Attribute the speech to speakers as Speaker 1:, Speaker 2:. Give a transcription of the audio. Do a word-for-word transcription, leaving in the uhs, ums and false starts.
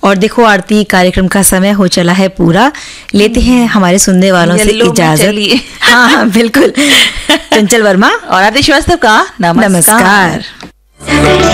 Speaker 1: और देखो आरती, कार्यक्रम का समय हो चला है पूरा, लेते हैं हमारे सुनने वालों से इजाजत। हाँ हाँ बिल्कुल। चंचल वर्मा
Speaker 2: और आरती श्रीवास्तव का नमस्कार,
Speaker 1: नमस्कार।